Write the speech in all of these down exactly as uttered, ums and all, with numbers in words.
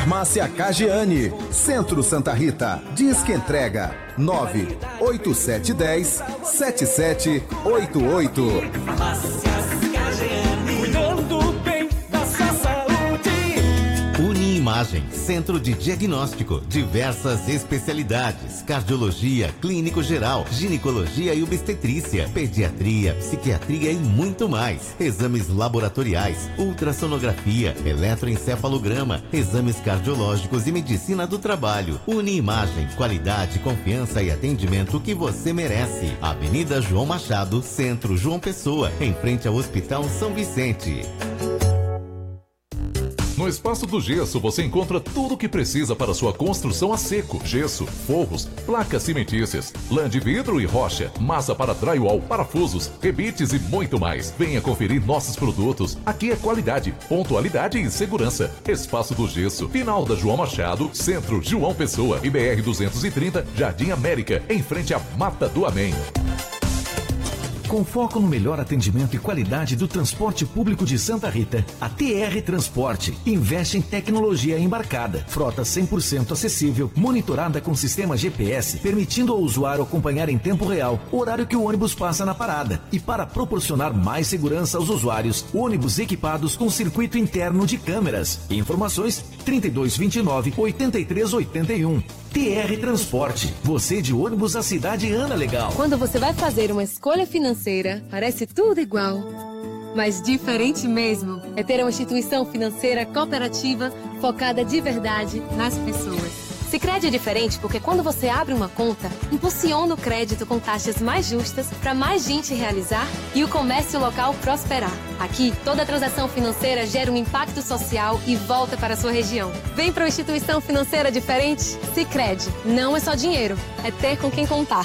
Farmácia Cagiani, Centro Santa Rita. Disque entrega nove oito sete um zero sete sete oito oito. Farmácias Cagiani, cuidando bem da sua saúde. Uniimagem, Centro de Diagnóstico, diversas especialidades, cardiologia, clínico geral, ginecologia e obstetrícia, pediatria, psiquiatria e muito mais. Exames laboratoriais, ultrassonografia, eletroencefalograma, exames cardiológicos e medicina do trabalho. Uniimagem, qualidade, confiança e atendimento que você merece. Avenida João Machado, Centro João Pessoa, em frente ao Hospital São Vicente. No Espaço do Gesso você encontra tudo o que precisa para sua construção a seco: gesso, forros, placas cimentícias, lã de vidro e rocha, massa para drywall, parafusos, rebites e muito mais. Venha conferir nossos produtos. Aqui é qualidade, pontualidade e segurança. Espaço do Gesso, final da João Machado, Centro João Pessoa e B R duzentos e trinta, Jardim América, em frente à Mata do Amém. Com foco no melhor atendimento e qualidade do transporte público de Santa Rita, a T R Transporte investe em tecnologia embarcada, frota cem por cento acessível, monitorada com sistema G P S, permitindo ao usuário acompanhar em tempo real o horário que o ônibus passa na parada. E para proporcionar mais segurança aos usuários, ônibus equipados com circuito interno de câmeras. Informações trinta e dois vinte e nove, oitenta e três oitenta e um. T R Transporte, você de ônibus a cidade anda legal. Quando você vai fazer uma escolha financeira, parece tudo igual. Mas diferente mesmo é ter uma instituição financeira cooperativa focada de verdade nas pessoas. Sicredi é diferente porque quando você abre uma conta, impulsiona o crédito com taxas mais justas para mais gente realizar e o comércio local prosperar. Aqui, toda transação financeira gera um impacto social e volta para a sua região. Vem para uma instituição financeira diferente? Sicredi. Não é só dinheiro, é ter com quem contar.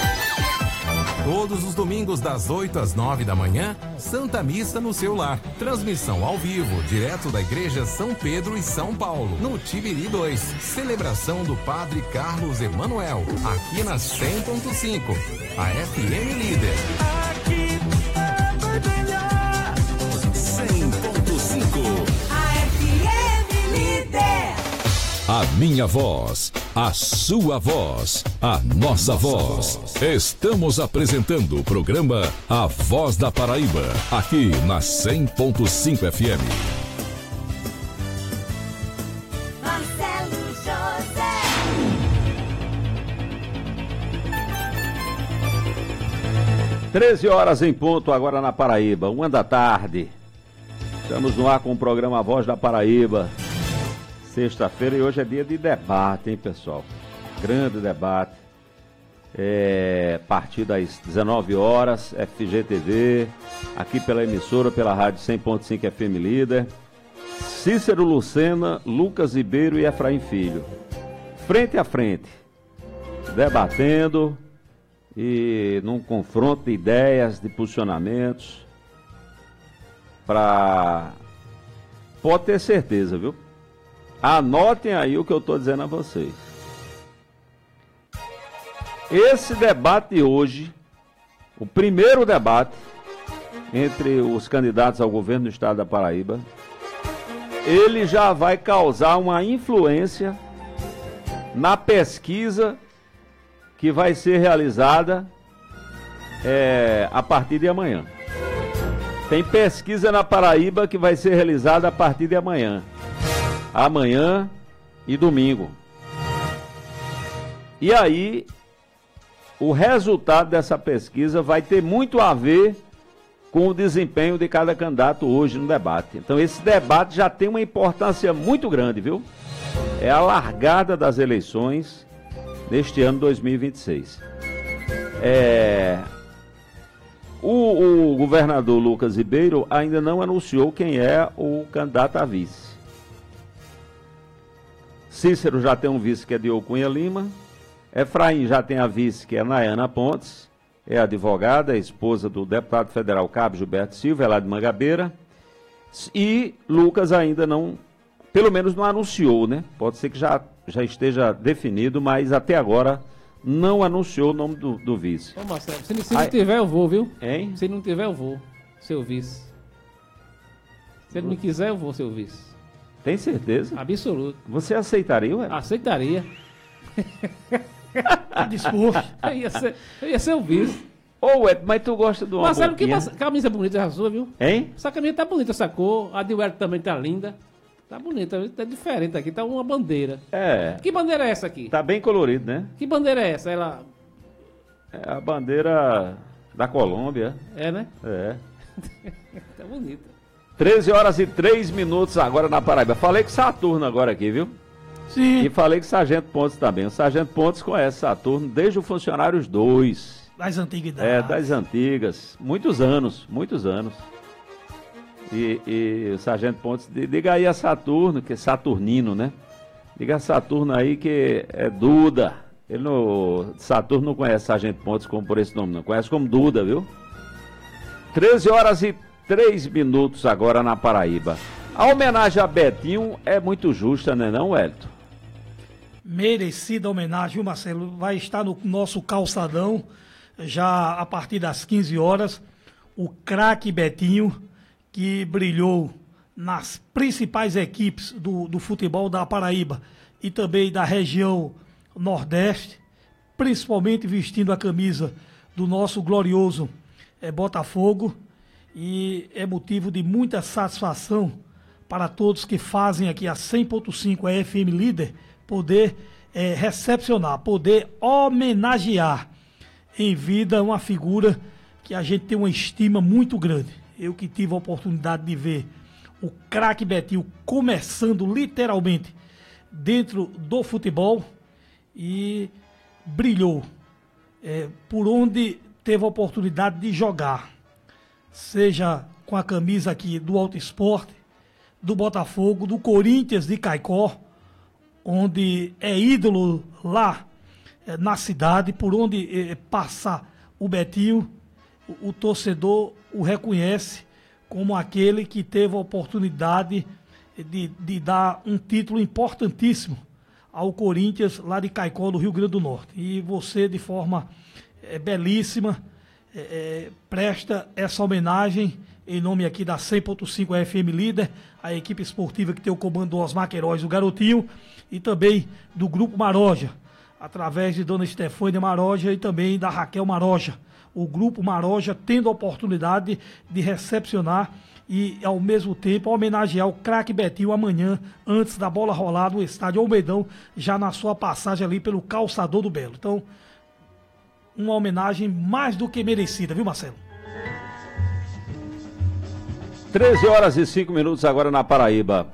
Todos os domingos das oito às nove da manhã, Santa Missa no seu lar. Transmissão ao vivo, direto da Igreja São Pedro e São Paulo, no Tibiri dois. Celebração do Padre Carlos Emanuel, aqui na cem ponto cinco, a F M Líder. Aqui é melhor. cem ponto cinco. A F M Líder. A minha voz, a sua voz, a nossa voz. Estamos apresentando o programa A Voz da Paraíba, aqui na cem ponto cinco F M. Marcelo José. treze horas em ponto agora na Paraíba, uma da tarde. Estamos no ar com o programa A Voz da Paraíba. Sexta-feira e hoje é dia de debate, hein, pessoal? Grande debate. É, a partir das dezenove horas, F G T V, aqui pela emissora, pela rádio cem ponto cinco F M Líder. Cícero Lucena, Lucas Ribeiro e Efraim Filho. Frente a frente, debatendo e num confronto de ideias, de posicionamentos, para... Pode ter certeza, viu? Anotem aí o que eu estou dizendo a vocês. Esse debate de hoje, o primeiro debate entre os candidatos ao governo do estado da Paraíba, ele já vai causar uma influência na pesquisa que vai ser realizada é, a partir de amanhã. Tem pesquisa na Paraíba que vai ser realizada a partir de amanhã. Amanhã e domingo. E aí, o resultado dessa pesquisa vai ter muito a ver com o desempenho de cada candidato hoje no debate. Então, esse debate já tem uma importância muito grande, viu? É a largada das eleições neste ano dois mil e vinte e seis. É... O, o governador Lucas Ribeiro ainda não anunciou quem é o candidato a vice. Cícero já tem um vice que é Diogo Cunha Lima. Efraim já tem a vice que é Nayana Pontes, é advogada, é esposa do deputado federal Cabo Gilberto Silva, é lá de Mangabeira. E Lucas ainda não, pelo menos não anunciou, né? Pode ser que já, já esteja definido, mas até agora não anunciou o nome do, do vice. Ô Marcelo, se, se não tiver eu vou, viu? Hein? Se não tiver eu vou, seu vice. Se ele não quiser eu vou, seu vice. Tem certeza? Absoluto. Você aceitaria, ué? Aceitaria. Disposto. Eu ia ser, eu ia ser o vice. Ô, Ué, mas tu gosta do uma Marcelo, que boquinha? mas- camisa bonita essa sua, viu? Hein? Essa camisa tá bonita, essa cor. A de Wellington também tá linda. Tá bonita, tá diferente aqui. Tá uma bandeira. É. Que bandeira é essa aqui? Tá bem colorido, né? Que bandeira é essa? Ela... É a bandeira da Colômbia. É, né? É. Tá bonita. treze horas e três minutos agora na Paraíba. Falei com Saturno agora aqui, viu? Sim. E falei com o Sargento Pontes também. O Sargento Pontes conhece Saturno desde o Funcionários dois. Das antiguidades. É, das antigas. Muitos anos, muitos anos. E, e o Sargento Pontes, di- diga aí a Saturno, que é Saturnino, né? Diga a Saturno aí que é Duda. Ele no, Saturno não conhece Sargento Pontes como por esse nome, não. Conhece como Duda, viu? treze horas e três minutos agora na Paraíba. A homenagem a Betinho é muito justa, né não, Wellington? Merecida homenagem, viu, Marcelo? Vai estar no nosso calçadão, já a partir das quinze horas, o craque Betinho, que brilhou nas principais equipes do, do futebol da Paraíba e também da região Nordeste, principalmente vestindo a camisa do nosso glorioso eh, Botafogo, e é motivo de muita satisfação para todos que fazem aqui a cem ponto cinco a F M Líder, poder eh, recepcionar, poder homenagear em vida uma figura que a gente tem uma estima muito grande. Eu que tive a oportunidade de ver o craque Betinho começando literalmente dentro do futebol e brilhou eh, por onde teve a oportunidade de jogar, seja com a camisa aqui do Alto Esporte, do Botafogo, do Corinthians de Caicó, onde é ídolo lá eh, na cidade, por onde eh, passa o Betinho, o, o torcedor o reconhece como aquele que teve a oportunidade de, de dar um título importantíssimo ao Corinthians lá de Caicó, do Rio Grande do Norte. E você, de forma eh, belíssima, eh, eh, presta essa homenagem em nome aqui da cem ponto cinco F M Líder, a equipe esportiva que tem o comando do Osmar Queiroz, o Garotinho, e também do Grupo Maroja, através de Dona Estefânia Maroja e também da Raquel Maroja. O Grupo Maroja tendo a oportunidade de recepcionar e, ao mesmo tempo, homenagear o craque Betinho amanhã, antes da bola rolar no estádio Almedão, já na sua passagem ali pelo Calçador do Belo. Então, uma homenagem mais do que merecida, viu, Marcelo? treze horas e cinco minutos agora na Paraíba.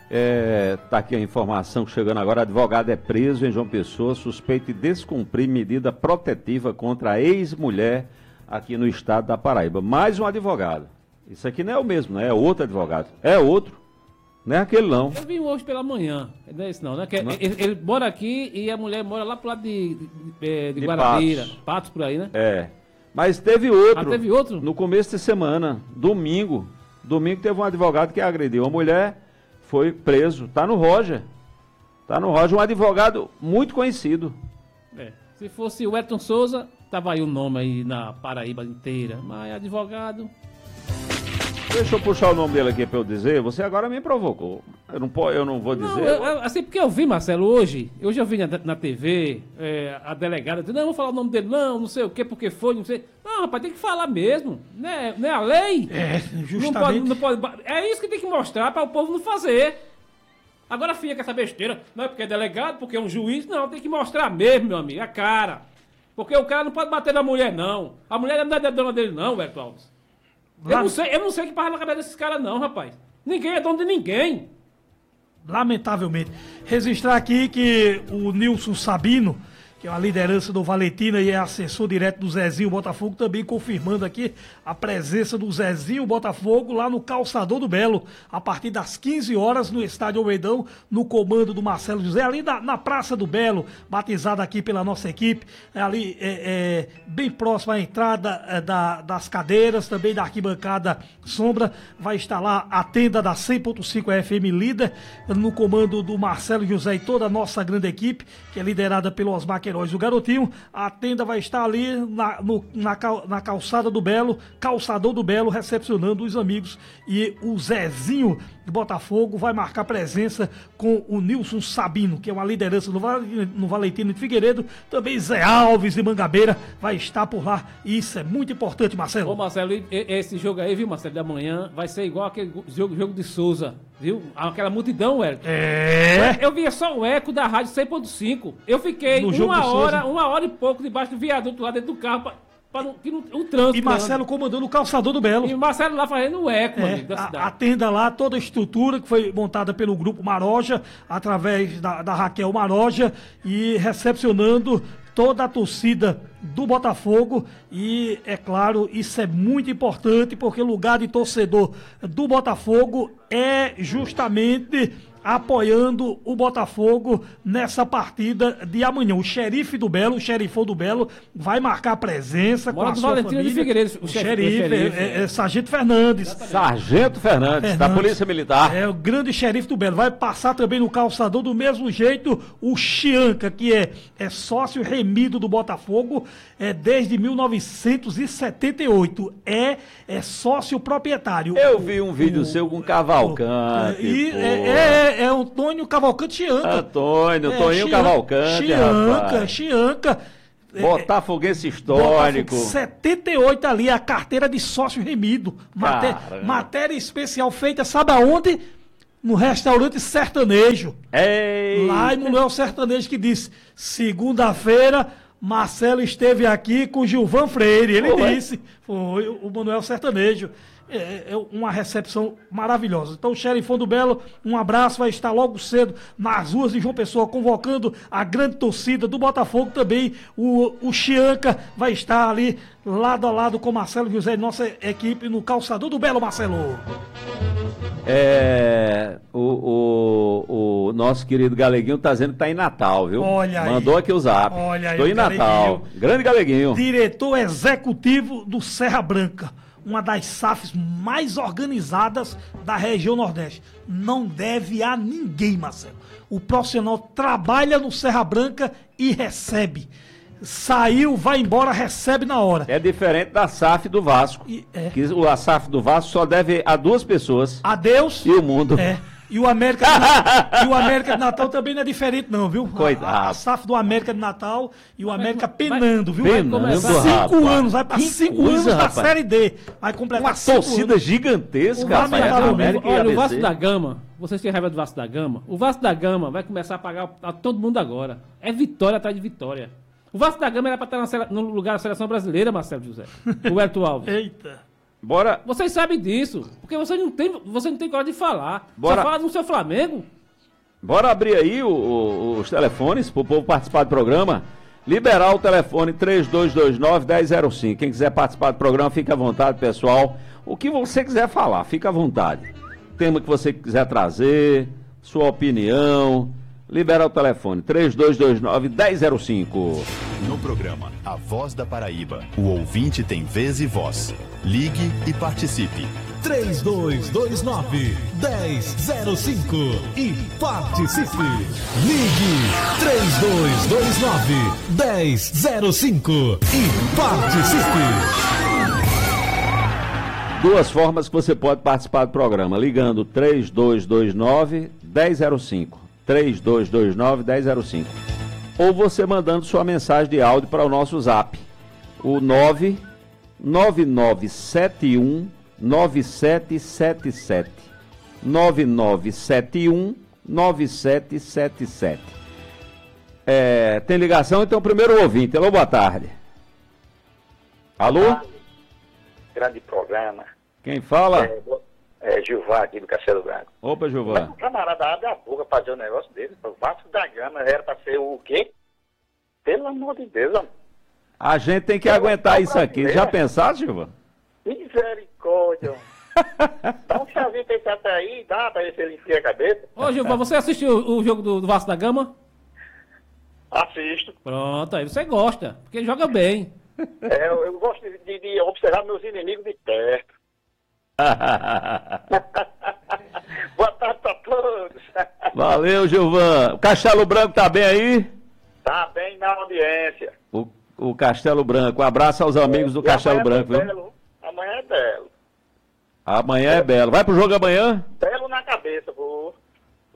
É, tá aqui a informação chegando agora. Advogado é preso em João Pessoa, suspeito de descumprir medida protetiva contra a ex-mulher aqui no estado da Paraíba. Mais um advogado. Isso aqui não é o mesmo, né? É outro advogado. É outro. Não é aquele não. Eu vim hoje pela manhã. Não é isso não, né? Que Não. Ele, ele mora aqui e a mulher mora lá pro lado de, de, de, de De Guarabira. Patos. Patos por aí, né? É. Mas teve outro. Ah, teve outro? No começo de semana. Domingo. Domingo teve um advogado que agrediu uma mulher. Foi preso. Tá no Roger. Tá no Roger. Um advogado muito conhecido. É. Se fosse o Elton Souza, tava aí o nome aí na Paraíba inteira. Mas advogado... Deixa eu puxar o nome dele aqui pra eu dizer. Você agora me provocou. Eu não, po- eu não vou dizer. Não, eu- eu- assim, porque eu vi, Marcelo, hoje, hoje eu vi na, na T V, é, a delegada dizendo, não, não vou falar o nome dele, não, não sei o que, porque foi, não sei. Não, rapaz, tem que falar mesmo. Não é, não é a lei? É, Não justamente. pode, não pode, é isso que tem que mostrar para o povo não fazer. Agora fica essa besteira, não é porque é delegado, porque é um juiz, não, tem que mostrar mesmo, meu amigo, a cara. Porque o cara não pode bater na mulher, não. A mulher não é dona dele, não, Berto Alves. Eu Lá- não sei, eu não sei o que passa na cabeça desses caras, não, rapaz. Ninguém é dono de ninguém. Lamentavelmente. Registrar aqui que o Nilson Sabino, que é uma liderança do Valentina e é assessor direto do Zezinho Botafogo, também confirmando aqui a presença do Zezinho Botafogo lá no Calçador do Belo, a partir das quinze horas no Estádio Almeidão, no comando do Marcelo José, ali na, na Praça do Belo, batizada aqui pela nossa equipe, é ali é, é, bem próximo à entrada é, da, das cadeiras, também da arquibancada sombra, vai estar lá a tenda da cem ponto cinco F M Líder, no comando do Marcelo José e toda a nossa grande equipe, que é liderada pelo Osmar Queiroz, o Garotinho. A tenda vai estar ali na, no- na, cal- na calçada do Belo, calçador do Belo, recepcionando os amigos e o Zezinho de Botafogo vai marcar presença com o Nilson Sabino, que é uma liderança no, Val- no Valentino de Figueiredo. Também Zé Alves de Mangabeira vai estar por lá. E isso é muito importante, Marcelo. Ô Marcelo, e- e- esse jogo aí, viu, Marcelo, de amanhã, vai ser igual aquele jogo, jogo de Souza, viu? Aquela multidão, Hélio. É. Eu via só o eco da rádio cem ponto cinco. Eu fiquei No jogo uma do hora, Souza. uma hora e pouco debaixo do viaduto lá dentro do carro, pra, pra não, que não, o trânsito. E Marcelo né? comandando o calçador do Belo. E o Marcelo lá fazendo o eco, É, amigo, da a, cidade. a tenda lá, toda a estrutura que foi montada pelo Grupo Maroja, através da, da Raquel Maroja, e recepcionando toda a torcida do Botafogo. E, é claro, isso é muito importante, porque o lugar de torcedor do Botafogo é justamente apoiando o Botafogo nessa partida de amanhã. O xerife do Belo, o xerifão do Belo, vai marcar presença Mora com a do sua Valentino de família. Figueiredo, O, o chefe- xerife, o xerife, é, é, é. é Sargento Fernandes. Sargento Fernandes, da Polícia Militar. É o grande xerife do Belo. Vai passar também no calçador do mesmo jeito o Chianca, que é, é sócio remido do Botafogo é, desde mil novecentos e setenta e oito. É, é sócio proprietário. Eu vi um vídeo seu com Cavalcante. E pô. é, é, é Antônio Cavalcante Chianca. Antônio, É, Toninho Chian- Cavalcante, Chianca, rapaz. Chianca. É, Botafoguense histórico. Botafogo, setenta e oito ali, a carteira de sócio remido. Maté- Caramba. matéria especial feita, sabe aonde? No restaurante sertanejo. Ei. Lá em Manuel Sertanejo, que disse: segunda-feira, Marcelo esteve aqui com Gilvan Freire. Ele Foi? disse, foi o Manuel Sertanejo. É, é uma recepção maravilhosa. Então, o xerifão do Belo, um abraço, vai estar logo cedo nas ruas de João Pessoa, convocando a grande torcida do Botafogo também. O, o Chianca vai estar ali, lado a lado com Marcelo José e nossa equipe no calçador do Belo, Marcelo. É, o, o, o nosso querido Galeguinho tá dizendo que tá em Natal, viu? Olha aí. Mandou aqui o zap. Olha aí, Tô em o Natal. Galeguinho. Grande Galeguinho. Diretor executivo do Serra Branca, uma das S A Fs mais organizadas da região Nordeste. Não deve a ninguém, Marcelo. O profissional trabalha no Serra Branca e recebe. Saiu, vai embora, recebe na hora. É diferente da S A F do Vasco. E- é. Que o a S A F do Vasco só deve a duas pessoas. Adeus. E o mundo. É. E o América de Natal, e o América de Natal também não é diferente, não, viu? Coitado. A, a S A F do América de Natal e o América penando, viu? Penando, Vai começar cinco rapaz. anos, vai pra Que cinco coisa, anos da rapaz. Série D. Vai completar Uma cinco torcida anos. gigantesca, O Vasco rapaz. vai A dar América e Olha, A o B C. Vasco da Gama, vocês têm raiva do Vasco da Gama? O Vasco da Gama vai começar a pagar a todo mundo agora. É vitória atrás de vitória. O Vasco da Gama era pra estar na sele- no lugar da seleção brasileira, Marcelo José. O Herto Alves. Eita. Bora. Vocês sabem disso, porque você não tem, você não tem coragem de falar. Bora. Só fala no seu Flamengo. Bora abrir aí o- o- os telefones para o povo participar do programa. Liberar o telefone três dois dois nove, um zero zero cinco. Quem quiser participar do programa, fica à vontade, pessoal. O que você quiser falar, fica à vontade. Tema que você quiser trazer, sua opinião. Liberar o telefone três dois dois nove, um zero zero cinco. No programa A Voz da Paraíba, o ouvinte tem vez e voz. Ligue e participe. três dois dois nove, um zero zero cinco e participe. Ligue três dois dois nove, um zero zero cinco e participe. Duas formas que você pode participar do programa. Ligando três dois dois nove, um zero zero cinco. três dois dois nove, um zero zero cinco. Ou você mandando sua mensagem de áudio para o nosso zap. O nove nove nove sete um nove sete sete sete. nove nove sete um nove sete sete sete. É, tem ligação? Então, primeiro ouvinte. Alô, boa tarde. Alô? Grande programa. Quem fala? É, é Gilvan aqui do Castelo Branco. Opa, Gilvan. Mas o camarada abre a boca pra fazer um negócio dele. O Vasco da Gama era pra ser o quê? Pelo amor de Deus, homem. A gente tem que aguentar isso aqui. Já pensaram, Gilvan? Misericórdia. Dá um chavinho pra esse até aí, dá pra ver se ele enfia a cabeça. Ô, Gilvan, você assistiu o jogo do, do Vasco da Gama? Assisto. Pronto, aí você gosta, porque ele joga bem. É, eu, eu gosto de, de- de observar meus inimigos de perto. Boa tarde pra todos. Valeu, Gilvan. O Castelo Branco tá bem aí? Tá bem na audiência. O, o Castelo Branco. Um abraço aos amigos do E Castelo amanhã Branco, é viu? belo. Amanhã é belo. Amanhã é belo. Vai pro jogo amanhã? Belo na cabeça.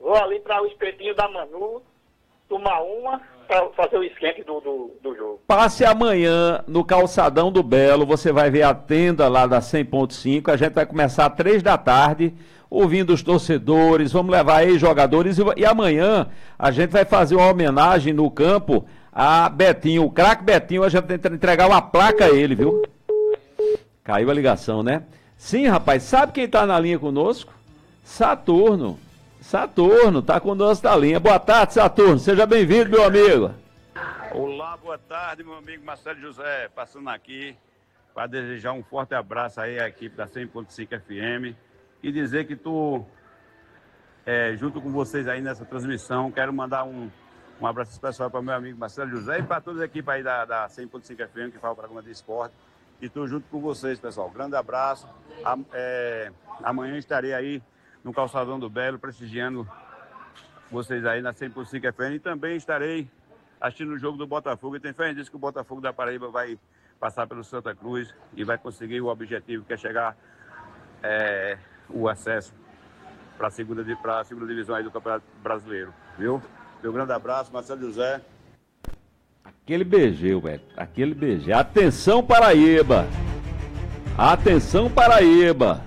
Vou ali para o espetinho da Manu, tomar uma, para fazer o esquente do, do, do jogo. Passe amanhã no Calçadão do Belo, você vai ver a tenda lá da cem ponto cinco, a gente vai começar às três da tarde, ouvindo os torcedores, vamos levar aí jogadores, e, e amanhã a gente vai fazer uma homenagem no campo a Betinho, o craque Betinho, a gente tem que entregar uma placa a ele, viu? Caiu a ligação, né? Sim, rapaz, sabe quem tá na linha conosco? Saturno. Saturno, tá conosco na linha. Boa tarde, Saturno. Seja bem-vindo, meu amigo. Olá, boa tarde, meu amigo Marcelo José. Passando aqui para desejar um forte abraço aí à equipe da cem ponto cinco F M e dizer que tu, é, junto com vocês aí nessa transmissão, quero mandar um, um abraço especial para meu amigo Marcelo José e para toda a equipe aí da, da cem ponto cinco F M que fala o programa de esporte. E tô junto com vocês, pessoal. Grande abraço. A, é, amanhã estarei aí no Calçadão do Belo, prestigiando vocês aí na cem ponto cinco F M. E também estarei assistindo o jogo do Botafogo. E tem fé nisso que o Botafogo da Paraíba vai passar pelo Santa Cruz e vai conseguir o objetivo, que é chegar é, o acesso para a segunda, pra segunda divisão aí do Campeonato Brasileiro. Viu? Meu grande abraço, Marcelo José. Aquele beijeu, velho. Aquele beijeu. Atenção, Paraíba. Atenção, Paraíba.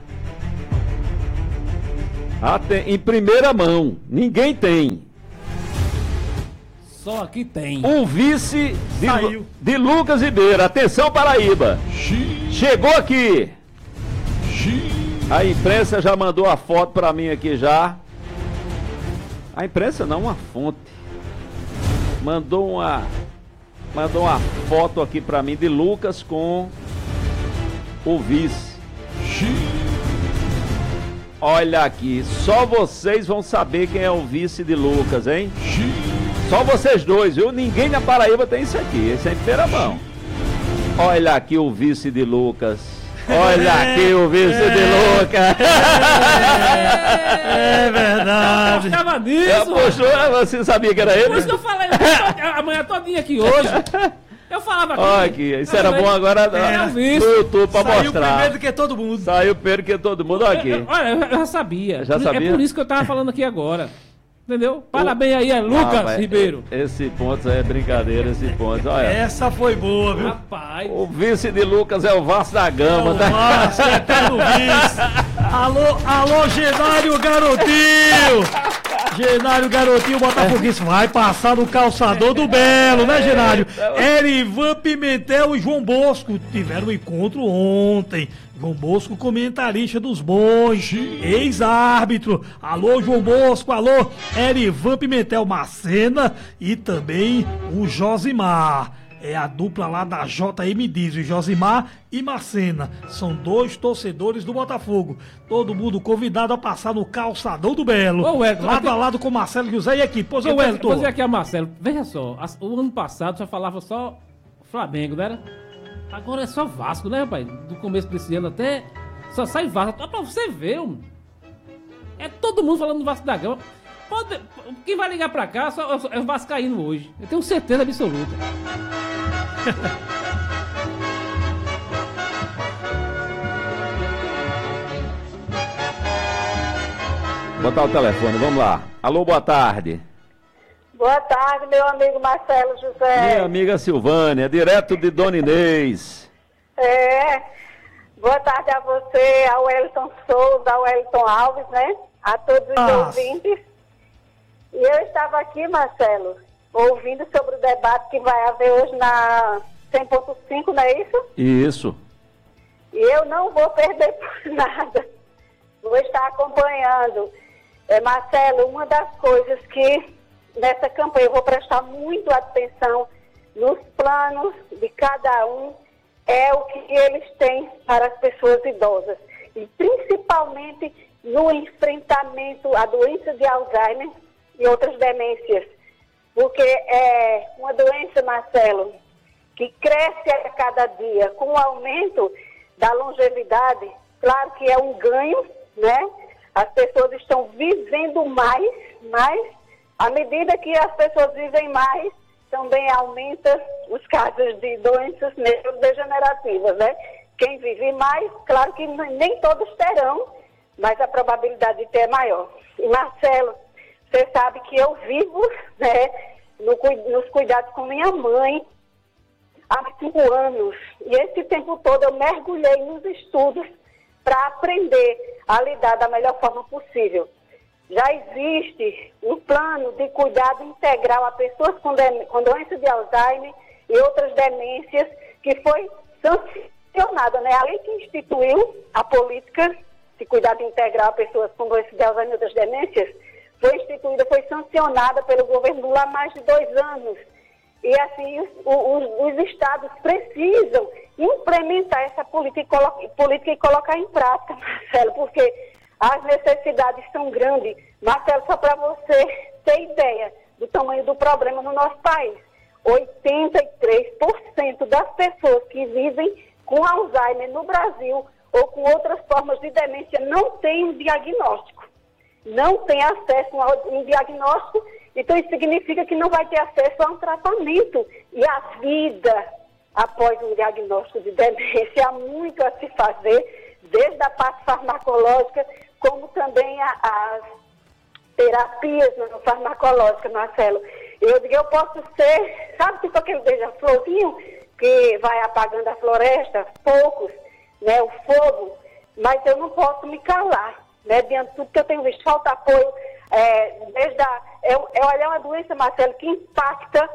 Aten... Em primeira mão. Ninguém tem. Só aqui tem. O vice de, Lu... de Lucas Ribeiro. Atenção, Paraíba. Xiii. Chegou aqui. Xiii. A imprensa já mandou a foto pra mim aqui já. A imprensa não, uma fonte. Mandou uma... Mandou uma foto aqui pra mim de Lucas com o vice. Olha aqui, só vocês vão saber quem é o vice de Lucas, hein? Só vocês dois, viu? Ninguém na Paraíba tem isso aqui, esse é em primeira mão. Olha aqui o vice de Lucas. Olha aqui o vice é, de Lucas. É, é verdade. Eu tava nisso. Eu, você sabia que era ele? Por isso que eu falei amanhã todinha aqui hoje. Eu falava aqui. Olha aqui, isso era bom agora é, no YouTube pra Saiu mostrar. Saiu primeiro do que todo mundo. Saiu primeiro do que todo mundo, olha aqui. Olha, eu, eu já sabia. Já sabia? É por isso que eu tava falando aqui agora. Entendeu? Parabéns aí, é Lucas ah, Ribeiro. Esse ponto é brincadeira, esse ponto. Olha. Essa foi boa, viu? Rapaz. O vice de Lucas é o Vasco da Gama. É o Vasco, tá? Eterno vice. Alô, alô, Genário Garotinho. Genário Garotinho, Botafoguense vai passar no Calçador do Belo, né, Genário? Erivan Pimentel e João Bosco tiveram um encontro ontem. João Bosco, comentarista dos bons, ex-árbitro. Alô, João Bosco, alô, Erivan Pimentel Macena e também o Josimar. É a dupla lá da J M Diesel, Josimar e Macena. São dois torcedores do Botafogo. Todo mundo convidado a passar no Calçadão do Belo. Ô, Wellington, lado a lado com Marcelo José e aqui. Pois, ô, Wellington. Pois é aqui a Marcelo. Veja só, o ano passado só falava só Flamengo, não era? Agora é só Vasco, né, rapaz? Do começo desse ano até só sai Vasco. Só pra você ver, mano. É todo mundo falando do Vasco da Gama. Pode... Quem vai ligar pra cá só é o Vascaíno hoje. Eu tenho certeza absoluta. Botar o telefone, vamos lá. Alô, boa tarde. Boa tarde, meu amigo Marcelo José. Minha amiga Silvânia, direto de Dona Inês. É, boa tarde a você, ao Wellington Souza, ao Wellington Alves, né? A todos os ah. ouvintes. E eu estava aqui, Marcelo, ouvindo sobre o debate que vai haver hoje na cem ponto cinco, não é isso? Isso. E eu não vou perder por nada. Vou estar acompanhando. É, Marcelo, uma das coisas que nessa campanha eu vou prestar muito atenção nos planos de cada um é o que eles têm para as pessoas idosas. E principalmente no enfrentamento à doença de Alzheimer e outras demências. Porque é uma doença, Marcelo, que cresce a cada dia com o aumento da longevidade. Claro que é um ganho, né? As pessoas estão vivendo mais, mas à medida que as pessoas vivem mais, também aumenta os casos de doenças neurodegenerativas, né? Quem vive mais, claro que nem todos terão, mas a probabilidade de ter é maior. E Marcelo, Você sabe que eu vivo, né, no, nos cuidados com minha mãe há cinco anos. E esse tempo todo eu mergulhei nos estudos para aprender a lidar da melhor forma possível. Já existe um plano de cuidado integral a pessoas com, de, com doença de Alzheimer e outras demências, que foi sancionada, né? A lei que instituiu a política de cuidado integral a pessoas com doença de Alzheimer e outras demências foi instituída, foi sancionada pelo governo Lula há mais de dois anos. E assim, os, os, os estados precisam implementar essa política e, colo- política e colocar em prática, Marcelo, porque as necessidades são grandes. Marcelo, só para você ter ideia do tamanho do problema no nosso país, oitenta e três por cento das pessoas que vivem com Alzheimer no Brasil ou com outras formas de demência não têm um diagnóstico. Não tem acesso a um diagnóstico, então isso significa que não vai ter acesso a um tratamento. E a vida após um diagnóstico de demência há muito a se fazer, desde a parte farmacológica, como também a, as terapias não farmacológicas, Marcelo. Eu digo, eu posso ser, sabe tipo aquele beija-florzinho que vai apagando a floresta, poucos, né, o fogo, mas eu não posso me calar. Né, diante de tudo que eu tenho visto, falta apoio, é, desde a, é, é, é uma doença, Marcelo, que impacta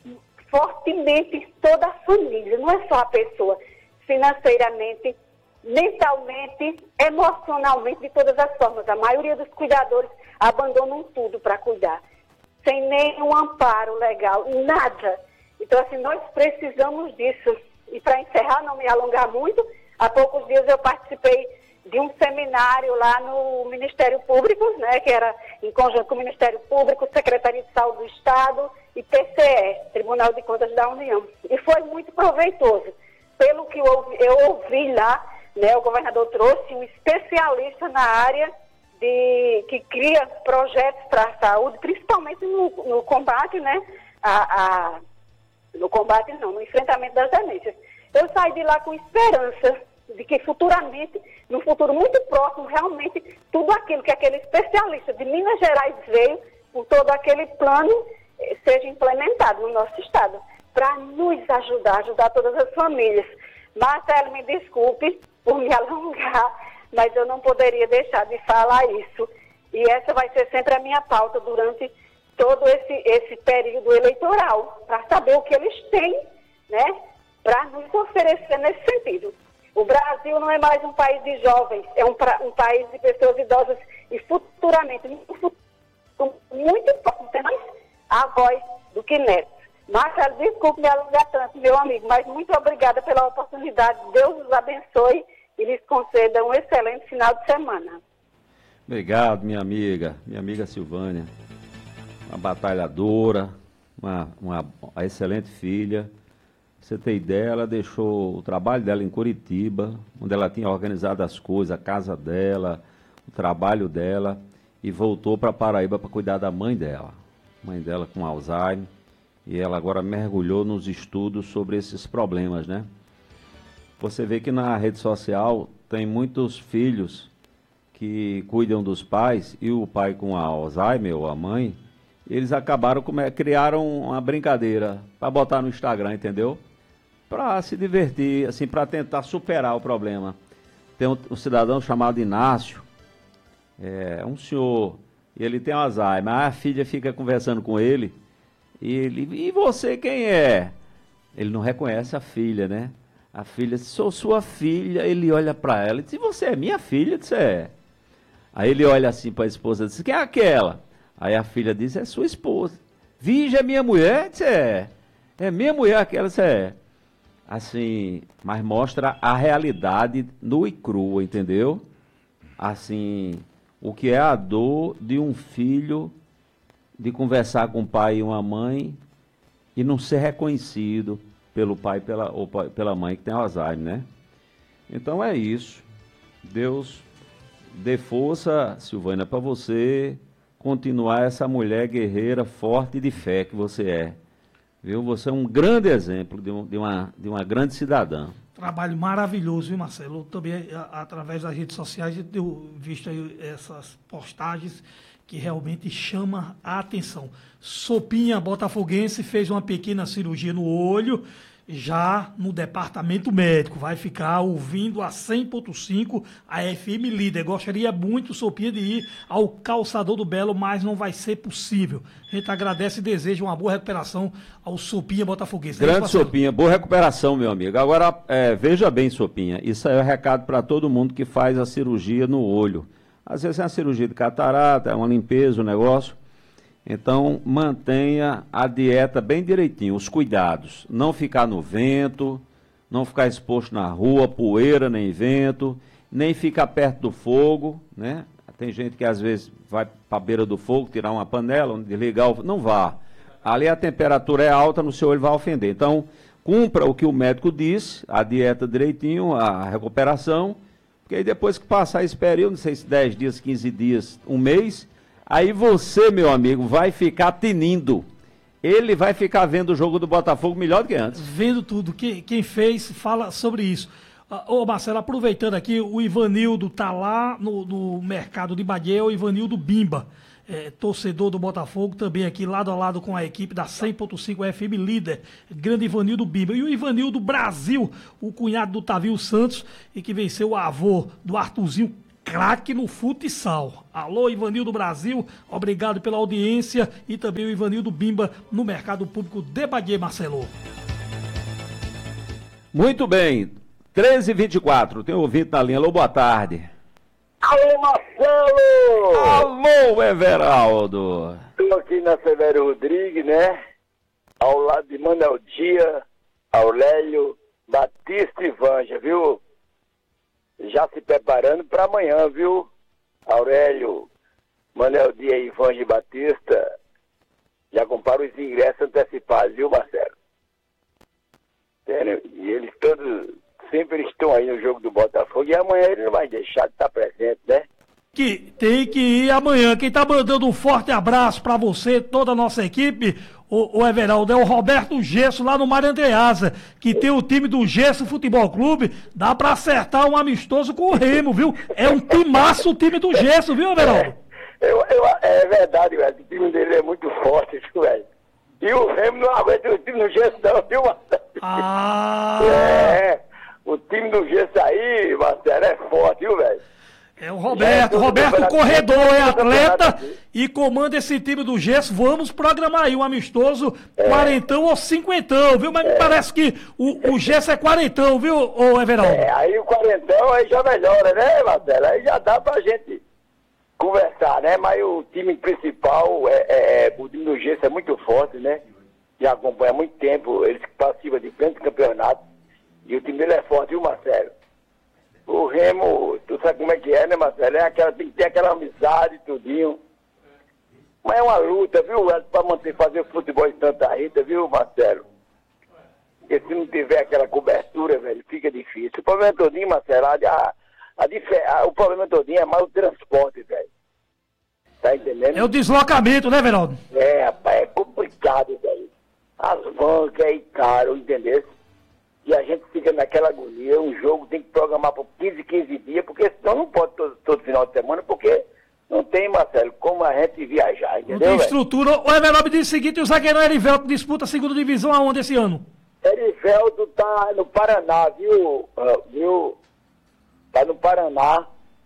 fortemente toda a família, não é só a pessoa, financeiramente, mentalmente, emocionalmente, de todas as formas. A maioria dos cuidadores abandonam tudo para cuidar, sem nenhum amparo legal, nada. Então, assim, nós precisamos disso. E para encerrar, não me alongar muito, há poucos dias eu participei de um seminário lá no Ministério Público, né, que era em conjunto com o Ministério Público, Secretaria de Saúde do Estado e T C E, Tribunal de Contas da União. E foi muito proveitoso. Pelo que eu ouvi, eu ouvi lá, né, o governador trouxe um especialista na área de, que cria projetos para a saúde, principalmente no, no combate, né, a, a, no combate não, no enfrentamento das demências. Eu saí de lá com esperança de que futuramente, no futuro muito próximo, realmente, tudo aquilo que aquele especialista de Minas Gerais veio, com todo aquele plano, eh, seja implementado no nosso estado, para nos ajudar, ajudar todas as famílias. Marcelo, me desculpe por me alongar, mas eu não poderia deixar de falar isso. E essa vai ser sempre a minha pauta durante todo esse, esse período eleitoral, para saber o que eles têm, né, para nos oferecer nesse sentido. O Brasil não é mais um país de jovens, é um, pra, um país de pessoas idosas e futuramente, muito próximo, tem mais avós do que netos. Marcelo, desculpe me alongar tanto, meu amigo, mas muito obrigada pela oportunidade. Deus os abençoe e lhes conceda um excelente final de semana. Obrigado, minha amiga, minha amiga Silvânia, uma batalhadora, uma, uma, uma excelente filha. Pra você ter ideia, ela deixou o trabalho dela em Curitiba, onde ela tinha organizado as coisas, a casa dela, o trabalho dela, e voltou para Paraíba para cuidar da mãe dela. Mãe dela com Alzheimer, e ela agora mergulhou nos estudos sobre esses problemas, né? Você vê que na rede social tem muitos filhos que cuidam dos pais, e o pai com Alzheimer, ou a mãe, eles acabaram, criaram uma brincadeira para botar no Instagram, entendeu? Para se divertir, assim, para tentar superar o problema. Tem um, um cidadão chamado Inácio, é um senhor, e ele tem Alzheimer, a filha fica conversando com ele, e ele, e você quem é? Ele não reconhece a filha, né? A filha, sou sua filha, ele olha para ela e diz, você é minha filha? Diz, é. Aí ele olha assim para a esposa e diz, quem é aquela? Aí a filha diz, é sua esposa. Vige, é minha mulher? Diz, é. É minha mulher aquela, diz, é. Assim, mas mostra a realidade nua e crua, entendeu? Assim, o que é a dor de um filho de conversar com um pai e uma mãe e não ser reconhecido pelo pai e pela, ou pela mãe que tem Alzheimer, né? Então é isso. Deus dê força, Silvânia, para você continuar essa mulher guerreira, forte e de fé que você é. Viu? Você é um grande exemplo de, um, de, uma, de uma grande cidadã. Trabalho maravilhoso, viu, Marcelo? Também, a, através das redes sociais, eu tenho visto aí essas postagens que realmente chama a atenção. Sopinha botafoguense fez uma pequena cirurgia no olho, já no departamento médico. Vai ficar ouvindo a cem ponto cinco, a F M Líder. Gostaria muito, Sopinha, de ir ao Calçador do Belo, mas não vai ser possível. A gente agradece e deseja uma boa recuperação ao Sopinha botafoguense. Grande Sopinha, boa recuperação, meu amigo. Agora, é, veja bem, Sopinha, isso aí é um recado para todo mundo que faz a cirurgia no olho. Às vezes é uma cirurgia de catarata, é uma limpeza, um negócio. Então, mantenha a dieta bem direitinho, os cuidados. Não ficar no vento, não ficar exposto na rua, poeira nem vento, nem ficar perto do fogo, né? Tem gente que às vezes vai para a beira do fogo, tirar uma panela, desligar o... Não vá. Ali a temperatura é alta, no seu olho vai ofender. Então, cumpra o que o médico diz, a dieta direitinho, a recuperação, porque aí depois que passar esse período, não sei se dez dias, quinze dias, um mês... Aí você, meu amigo, vai ficar tinindo. Ele vai ficar vendo o jogo do Botafogo melhor do que antes. Vendo tudo. Quem, quem fez, fala sobre isso. Ô, Marcelo, aproveitando aqui, o Ivanildo tá lá no, no mercado de Bagé, o Ivanildo Bimba, é, torcedor do Botafogo, também aqui lado a lado com a equipe da cem ponto cinco F M Líder, grande Ivanildo Bimba. E o Ivanildo Brasil, o cunhado do Tavio Santos, e que venceu o avô do Arthurzinho, craque no futsal. Alô, Ivanildo Brasil, obrigado pela audiência, e também o Ivanildo Bimba no mercado público de Bagé, Marcelo. Muito bem, treze e vinte e quatro, tem um ouvinte na linha. Alô, boa tarde. Alô, Marcelo! Alô, Everaldo! Estou aqui na Severo Rodrigues, né? Ao lado de Manuel Dia, Aurélio, Batista e Vanja, viu? Já se preparando para amanhã, viu? Aurélio, Manuel Dia e Vanja Batista já compraram os ingressos antecipados, viu, Marcelo? Sério? E eles todos, sempre estão aí no jogo do Botafogo, e amanhã ele não vai deixar de estar presente, né? Que tem que ir amanhã. Quem tá mandando um forte abraço para você, toda a nossa equipe, o, o Everaldo, é o Roberto Gesso, lá no Marandeasa, que tem o time do Gesso Futebol Clube. Dá para acertar um amistoso com o Remo, viu? É um timaço o time do Gesso, viu, Everaldo? É, eu, eu, é verdade, velho. O time dele é muito forte, viu, velho? E o Remo não aguenta o time do Gesso, não, viu, Marcelo? Ah! É, o time do Gesso aí, Marcelo, é forte, viu, velho? É o Roberto, Roberto Corredor, é atleta e comanda esse time do Gesso. Vamos programar aí um amistoso é. quarentão ou cinquentão, viu? Mas é. me parece que o, o Gesso é quarentão, viu, ô Everaldo? É, aí o quarentão aí já melhora, né, Marcelo? Aí já dá pra gente conversar, né? Mas o time principal, é, é, o time do Gesso é muito forte, né? Já acompanha há muito tempo, eles participam de grandes campeonatos. E o time dele é forte, viu, Marcelo? O Remo, tu sabe como é que é, né, Marcelo? É aquela, tem que ter aquela amizade e tudinho. Mas é uma luta, viu, para manter, fazer o futebol em Santa Rita, viu, Marcelo? Porque se não tiver aquela cobertura, velho, fica difícil. O problema todinho, Marcelo, a, a, a, o problema todinho é mais o transporte, velho. Tá entendendo? É o deslocamento, né, Veraldo? É, rapaz, é complicado, velho. As vans que é caro, entendeu? E a gente fica naquela agonia, um jogo tem que programar por quinze, quinze dias, porque senão não pode todo, todo final de semana, porque não tem, Marcelo, como a gente viajar, entendeu? Não tem estrutura. O Everaldo diz o seguinte, o zagueirão Erivelto disputa a segunda divisão aonde esse ano? Erivelto tá no Paraná, viu? Uh, viu? Tá no Paraná.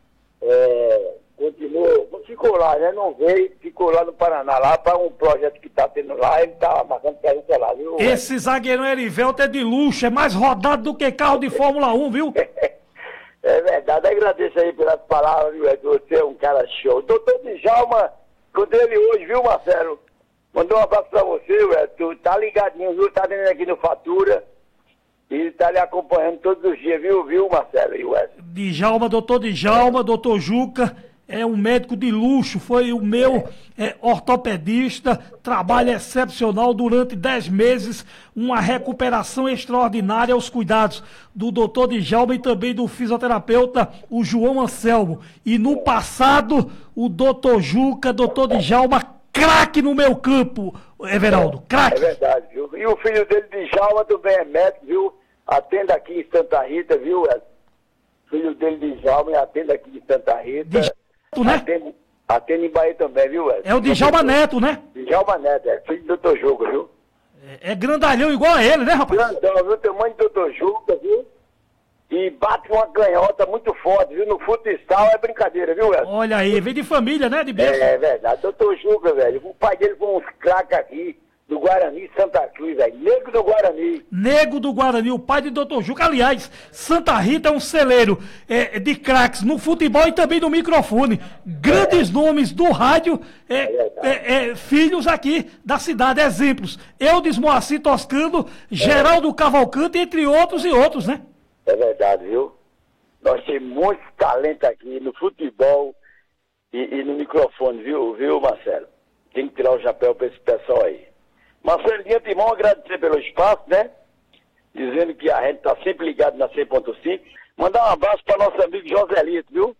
É, continuou, ficou lá, né? Não veio, ficou lá no Paraná, lá para um projeto que tá tendo lá, ele tá marcando presença lá, viu? Esse zagueirão Erivelto é de luxo, é mais rodado do que carro de Fórmula um, viu? É verdade, agradeço aí pelas palavras, viu? Você é um cara show. Doutor Djalma, encontrei ele hoje, viu, Marcelo? Mandou um abraço pra você, velho. Tu tá ligadinho, viu? Tá vendo aqui no Fatura. E ele tá lhe acompanhando todos os dias, viu, viu, Marcelo? E o Djalma, doutor Djalma, doutor Juca, é um médico de luxo, foi o meu é, ortopedista, trabalho excepcional durante dez meses, uma recuperação extraordinária aos cuidados do doutor Djalma e também do fisioterapeuta, o João Anselmo. E no passado, o doutor Juca, doutor Djalma, craque no meu campo, Everaldo, craque. É verdade, viu? E o filho dele, Djalma, também é médico, viu? Atende aqui em Santa Rita, viu? O filho dele, Djalma, atende aqui em Santa Rita. Djalma, né? Atende, Atende em Bahia também, viu, Edson? É o Djalma Neto, né? Djalma Neto, é filho do doutor Juca, viu? É, é grandalhão igual a ele, né, rapaz? Grandão, viu? Tamanho do doutor Juca, viu? E bate uma canhota muito forte, viu? No futsal é brincadeira, viu, Edson? Olha aí, vem de família, né, de berço. É, é verdade. doutor Juca, velho, o pai dele foi uns craques aqui, do Guarani, Santa Cruz, velho. Nego do Guarani. Nego do Guarani, o pai de doutor Juca. Aliás, Santa Rita é um celeiro é, de craques no futebol e também no microfone. Grandes é. nomes do rádio, é, é, é, filhos aqui da cidade, exemplos. Eudes Moacir Toscano, é. Geraldo Cavalcante, entre outros e outros, né? É verdade, viu? Nós temos muito talento aqui no futebol e, e no microfone, viu, viu, Marcelo? Tem que tirar o chapéu pra esse pessoal aí. Marcelo, de antemão, agradecer pelo espaço, né? Dizendo que a gente tá sempre ligado na cem ponto cinco. Mandar um abraço para nosso amigo Joselito, viu?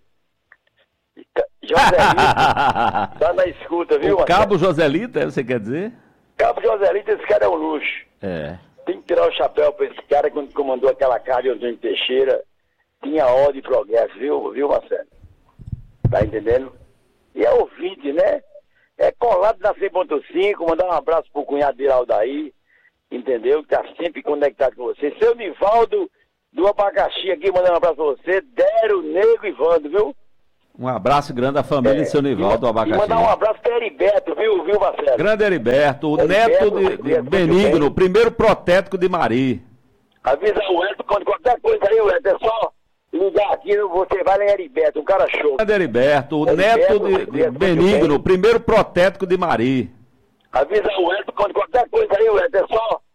Joselito, tá na escuta, viu, O Marcelo? Cabo Joselito, é, você quer dizer? Cabo Joselito, esse cara é um luxo. É. Tem que tirar o chapéu pra esse cara quando comandou aquela carga de Antônio Teixeira. Tinha ódio e progresso, viu, viu, Marcelo? Tá entendendo? E é ouvinte, né? É colado na cem ponto cinco, mandar um abraço pro cunhado dele, Aldair, entendeu? Que tá sempre conectado com você. Seu Nivaldo do Abacaxi aqui, mandando um abraço pra você. Dero, Nego e Vando, viu? Um abraço grande à família É, de seu Nivaldo do E Abacaxi. mandar um abraço pro Heriberto, viu, viu, Marcelo? Grande Heriberto, o Heriberto, neto de, de Heriberto, Benigno, muito o primeiro protético de Mari. Avisa o Edson, quando qualquer coisa aí, Edson, é só ligar aqui, você vai lá em Heriberto, um cara show. Grande Heriberto, o Heriberto, neto de, de Heriberto, Benigno, bem. o primeiro protético de Mari. Avisa o Edson, quando qualquer coisa aí, Edson, é só